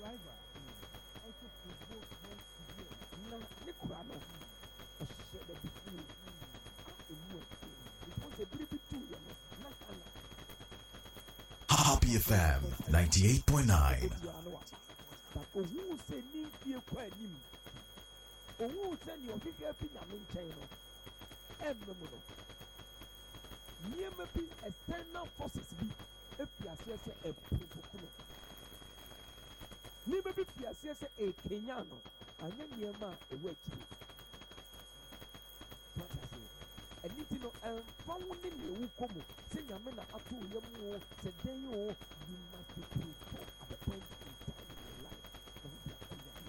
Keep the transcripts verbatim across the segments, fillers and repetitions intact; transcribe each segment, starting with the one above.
driver also provoke more severe. Na ne kura no ɔhyɛ dɛ bifu a emu ɛte because ebiri bi tu yɛ no na kana. Happy F M ninety-eight point nine. But ohun sɛ ne fie kɔ anim ohun sɛ ne ɔhwehwɛ afi nyame nkyɛn no ɛmmɛ mu no nneɛma bi external forces bi efi aseɛ sɛ ɛpopoku no nneɛma bi fi aseɛ sɛ ekenya no anyɛ nneɛma a ɛwɔ akyire wata aseɛ ɛne ti no ɛmfa wo ne ne ewu kɔ mu sɛ nyame na ato yɛ mu o sɛ dan yi o you must be provoked at the point in time in your life na wo bia ɔyɛ ayɛ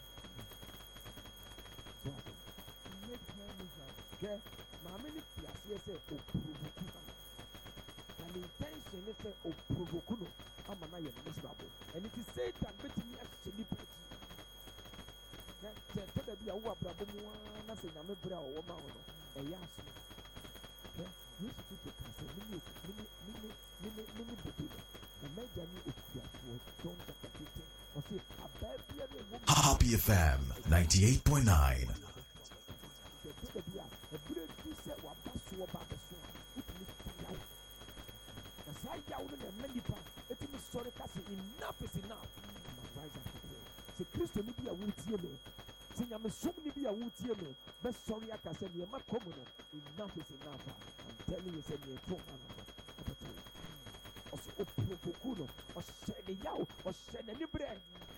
so ase Make her miserable. hwɛ maame ne fi aseɛ sɛ oprovoku ha na ne intention ne sɛ oprovoku no ama no ayɛ no miserable ɛne ti satan bɛtumi ahyɛ nipa akyi na sɛ ɛtɔ da bi a wowɔ abrabɔ mu a na sɛ nyame berɛ a ɔwɔ ma wo no ɛyɛ asono hwɛ yesu kristo ka sɛ mene mene mene mene mene bebe no na mɛgya ne okuafoɔ john chapter fifteen ɔse abaa biara ɛwɔ mu Happy F M ninety-eight point nine. sɛ ɛtɔ da bi a ɛberɛ du sɛ waba soɔ ba abɛso a wotumi fa yaw na saa yaw no na ɛma nnipa ɛtumi sɔre ka sɛ enough is enough must rise up to pray sɛ kristo no bi a wotie me sɛ nyamesom no bi a wotie me bɛsɔre aka sɛ nneɛma kɔ mu no enough is enough a I'm telling you sɛ neɛ ɛto ma no no ɛbɛto ɔsɛ ɔprovoku no ɔhyɛ ne yaw ɔhyɛ n'ani berɛ